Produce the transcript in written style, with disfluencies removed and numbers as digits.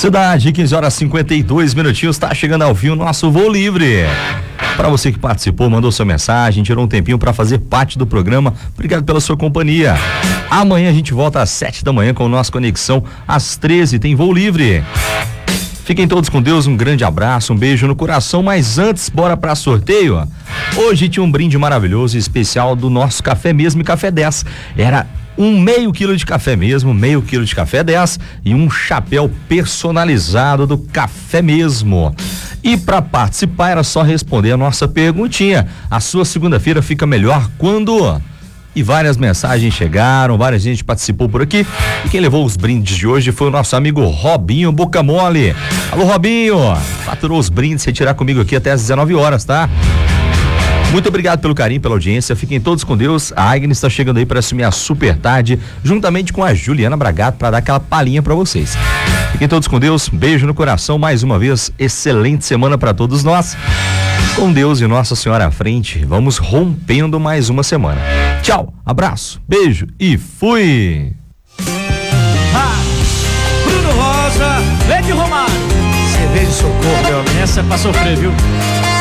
Cidade, 15 horas 52 minutinhos, tá chegando ao fim o nosso Voo Livre. Para você que participou, mandou sua mensagem, tirou um tempinho para fazer parte do programa, obrigado pela sua companhia. Amanhã a gente volta às 7 da manhã com o nosso Conexão, às 13 tem Voo Livre. Fiquem todos com Deus, um grande abraço, um beijo no coração, mas antes, bora pra sorteio. Hoje tinha um brinde maravilhoso e especial do nosso Café Mesmo e Café 10. Era meio quilo de café mesmo, meio quilo de café 10 e um chapéu personalizado do Café Mesmo. E para participar era só responder a nossa perguntinha. A sua segunda-feira fica melhor quando? E várias mensagens chegaram, várias gente participou por aqui. E quem levou os brindes de hoje foi o nosso amigo Robinho Boca Mole. Alô, Robinho, faturou os brindes, retirar comigo aqui até às 19 horas, tá? Muito obrigado pelo carinho, pela audiência. Fiquem todos com Deus. A Agnes está chegando aí para assumir a super tarde, juntamente com a Juliana Bragato, para dar aquela palhinha para vocês. Fiquem todos com Deus. Beijo no coração. Mais uma vez, excelente semana para todos nós. Com Deus e Nossa Senhora à frente, vamos rompendo mais uma semana. Tchau, abraço, beijo e fui! Bruno Rosa, Lede Romário. Cerveja de Socorro, meu amigo. Essa é pra sofrer, viu?